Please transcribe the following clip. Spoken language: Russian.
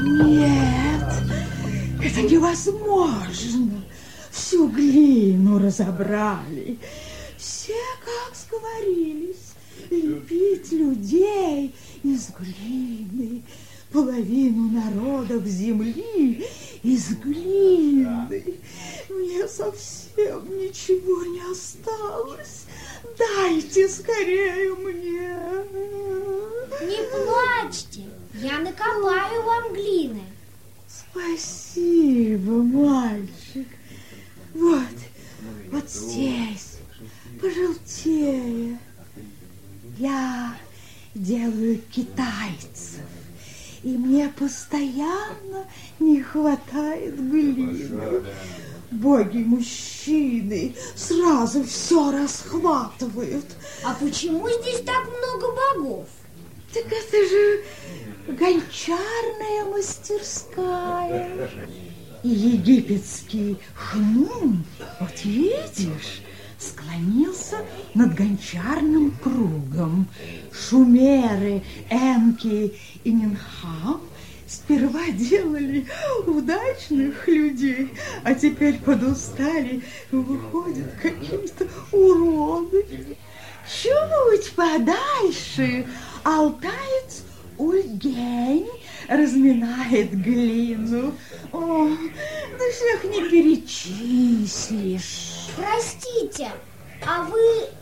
Нет, это невозможно. Всю глину разобрали. Все как сговорились лепить людей из глины. Половину народов земли из глины. Мне совсем ничего не осталось. Дайте скорее мне. Не плачьте, я накопаю вам глины. Спасибо, мальчик. Вот здесь, пожелтее. Я делаю китайцев, и мне постоянно не хватает глины. Боги-мужчины сразу все расхватывают. А почему здесь так много богов? Так это же гончарная мастерская. И египетский Хнум, вот видишь, склонился над гончарным кругом. Шумеры, Энки и Нинхам сперва делали удачных людей, а теперь подустали, выходят какие-то уроды. Чуть подальше алтаец Ульгень разминает глину. О, да всех не перечислишь. Простите, а вы